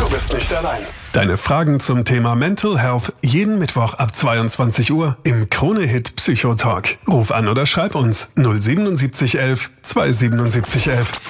Du bist nicht allein. Deine Fragen zum Thema Mental Health jeden Mittwoch ab 22 Uhr im Krone-Hit Psychotalk. Ruf an oder schreib uns 07711 27711.